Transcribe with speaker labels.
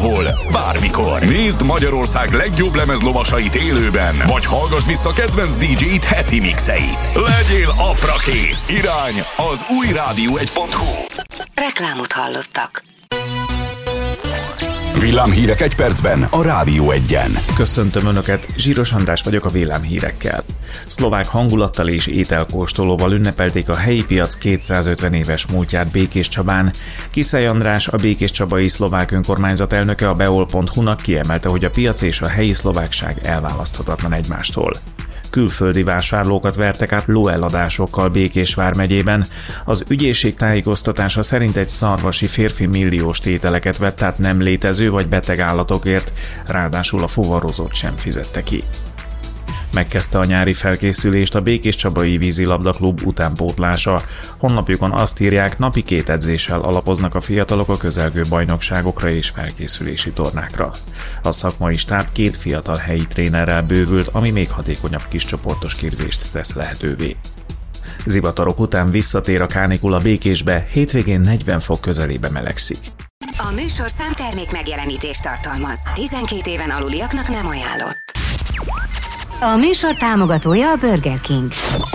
Speaker 1: bárhol, bármikor. Nézd Magyarország legjobb lemezlovasait élőben, vagy hallgass vissza kedvenc DJ-t heti mixeit. Legyél aprakész. Irány az új rádió1.hu.
Speaker 2: Reklámot hallottak.
Speaker 1: Villámhírek egy percben a Rádió 1-en.
Speaker 3: Köszöntöm Önöket, Zsíros András vagyok a villámhírekkel. Szlovák hangulattal és ételkóstolóval ünnepelték a helyi piac 250 éves múltját Békéscsabán. Kiszely András, a Békéscsabai Szlovák Önkormányzat elnöke a beol.hu-nak kiemelte, hogy a piac és a helyi szlovákság elválaszthatatlan egymástól. Külföldi vásárlókat vertek át lóeladásokkal Békés vármegyében. Az ügyészség tájékoztatása szerint egy szarvasi férfi milliós tételeket vett át nem létező vagy beteg állatokért, ráadásul a fuvarozót sem fizette ki. Megkezdte a nyári felkészülést a Békéscsabai vízilabdaklub utánpótlása. Honlapjukon azt írják, napi 2 edzéssel alapoznak a fiatalok a közelgő bajnokságokra és felkészülési tornákra. A szakmai stáb 2 fiatal helyi trénerrel bővült, ami még hatékonyabb kiscsoportos képzést tesz lehetővé. Zivatarok után visszatér a kánikula Békésbe, hétvégén 40 fok közelébe melegszik.
Speaker 2: A műsorszám termék megjelenítést tartalmaz. 12 éven aluliaknak nem ajánlott. A műsor támogatója a Burger King.